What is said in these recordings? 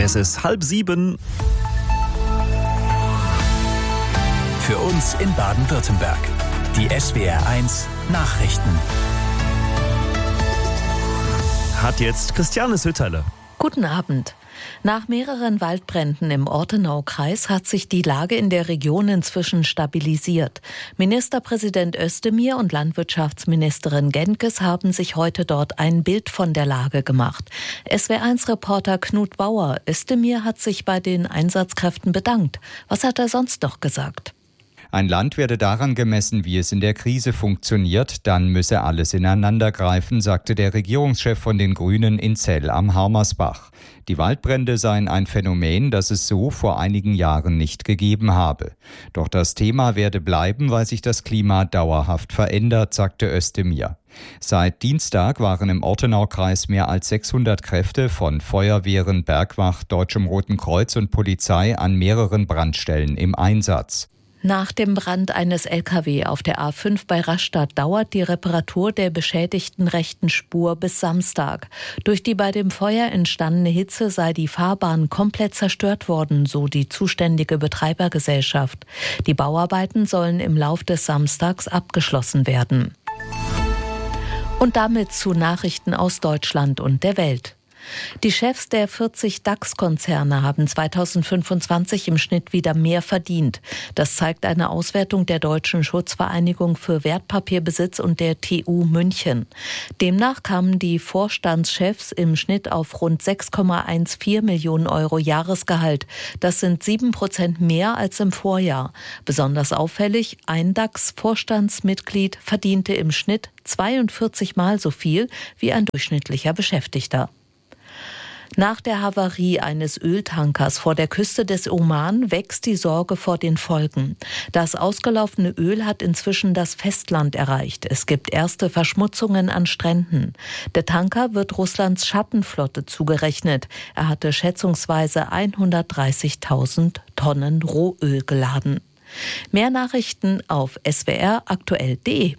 Es ist 6:30. Für uns in Baden-Württemberg. Die SWR1 Nachrichten. Hat jetzt Christiane Sütterle. Guten Abend. Nach mehreren Waldbränden im Ortenaukreis hat sich die Lage in der Region inzwischen stabilisiert. Ministerpräsident Özdemir und Landwirtschaftsministerin Genkes haben sich heute dort ein Bild von der Lage gemacht. SWR1-Reporter Knut Bauer. Özdemir hat sich bei den Einsatzkräften bedankt. Was hat er sonst noch gesagt? Ein Land werde daran gemessen, wie es in der Krise funktioniert, dann müsse alles ineinandergreifen, sagte der Regierungschef von den Grünen in Zell am Harmersbach. Die Waldbrände seien ein Phänomen, das es so vor einigen Jahren nicht gegeben habe. Doch das Thema werde bleiben, weil sich das Klima dauerhaft verändert, sagte Özdemir. Seit Dienstag waren im Ortenaukreis mehr als 600 Kräfte von Feuerwehren, Bergwacht, Deutschem Roten Kreuz und Polizei an mehreren Brandstellen im Einsatz. Nach dem Brand eines Lkw auf der A5 bei Rastatt dauert die Reparatur der beschädigten rechten Spur bis Samstag. Durch die bei dem Feuer entstandene Hitze sei die Fahrbahn komplett zerstört worden, so die zuständige Betreibergesellschaft. Die Bauarbeiten sollen im Lauf des Samstags abgeschlossen werden. Und damit zu Nachrichten aus Deutschland und der Welt. Die Chefs der 40 DAX-Konzerne haben 2025 im Schnitt wieder mehr verdient. Das zeigt eine Auswertung der Deutschen Schutzvereinigung für Wertpapierbesitz und der TU München. Demnach kamen die Vorstandschefs im Schnitt auf rund 6,14 Millionen Euro Jahresgehalt. Das sind 7% mehr als im Vorjahr. Besonders auffällig, ein DAX-Vorstandsmitglied verdiente im Schnitt 42 Mal so viel wie ein durchschnittlicher Beschäftigter. Nach der Havarie eines Öltankers vor der Küste des Oman wächst die Sorge vor den Folgen. Das ausgelaufene Öl hat inzwischen das Festland erreicht. Es gibt erste Verschmutzungen an Stränden. Der Tanker wird Russlands Schattenflotte zugerechnet. Er hatte schätzungsweise 130.000 Tonnen Rohöl geladen. Mehr Nachrichten auf swraktuell.de.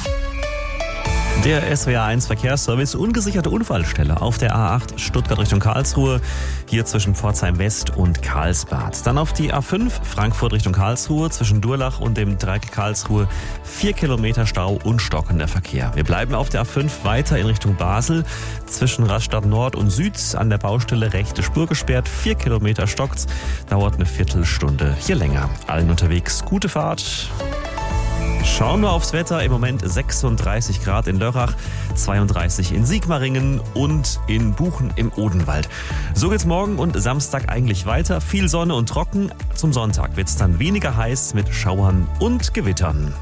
Der SWR1 Verkehrsservice, ungesicherte Unfallstelle auf der A8 Stuttgart Richtung Karlsruhe, hier zwischen Pforzheim West und Karlsbad. Dann auf die A5 Frankfurt Richtung Karlsruhe, zwischen Durlach und dem Dreieck Karlsruhe, 4 Kilometer Stau und stockender Verkehr. Wir bleiben auf der A5 weiter in Richtung Basel, zwischen Rastatt Nord und Süd an der Baustelle rechte Spur gesperrt, 4 Kilometer stockt's, dauert eine Viertelstunde hier länger. Allen unterwegs gute Fahrt. Schauen wir aufs Wetter. Im Moment 36 Grad in Lörrach, 32 in Sigmaringen und in Buchen im Odenwald. So geht's morgen und Samstag eigentlich weiter. Viel Sonne und trocken. Zum Sonntag wird's dann weniger heiß mit Schauern und Gewittern.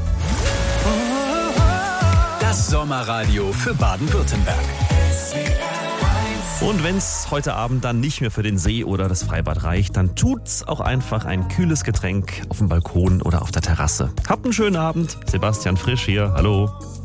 Das Sommerradio für Baden-Württemberg. Und wenn es heute Abend dann nicht mehr für den See oder das Freibad reicht, dann tut's auch einfach ein kühles Getränk auf dem Balkon oder auf der Terrasse. Habt einen schönen Abend. Sebastian Frisch hier. Hallo.